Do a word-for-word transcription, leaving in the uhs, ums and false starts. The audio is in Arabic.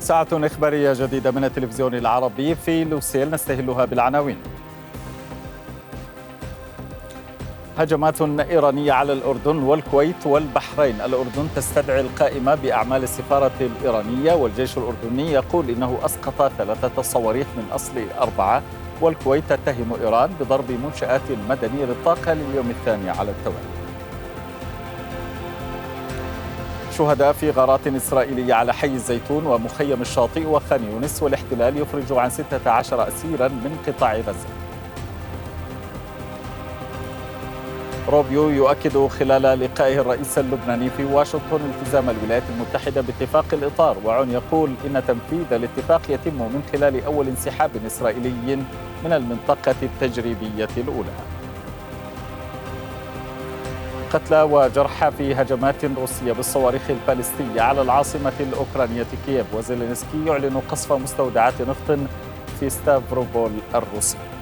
ساعة إخبارية جديدة من التلفزيون العربي في لوسيل، نستهلها بالعناوين. هجمات إيرانية على الأردن والكويت والبحرين. الأردن تستدعي القائمة بأعمال السفارة الإيرانية، والجيش الأردني يقول إنه أسقط ثلاثة صواريخ من أصل أربعة، والكويت تتهم إيران بضرب منشآت مدنية للطاقة لليوم الثاني على التوالي. شهداء في غارات إسرائيلية على حي الزيتون ومخيم الشاطئ وخان يونس، والاحتلال يفرج عن ستة عشر أسيرا من قطاع غزة. روبيو يؤكد خلال لقائه الرئيس اللبناني في واشنطن التزام الولايات المتحدة باتفاق الإطار، وعون يقول إن تنفيذ الاتفاق يتم من خلال أول انسحاب إسرائيلي من المنطقة التجريبية الأولى. قتلى وجرحى في هجمات روسية بالصواريخ البالستية على العاصمة الأوكرانية كييف، وزيلينسكي يعلن قصف مستودعات نفط في ستافروبول الروسي.